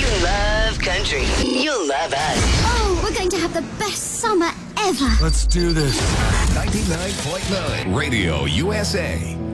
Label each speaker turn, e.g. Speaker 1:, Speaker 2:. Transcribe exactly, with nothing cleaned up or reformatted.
Speaker 1: you love country, you'll love us.
Speaker 2: Oh, we're going to have the best summer ever.
Speaker 3: Let's do this.
Speaker 4: ninety-nine point nine Radio U S A.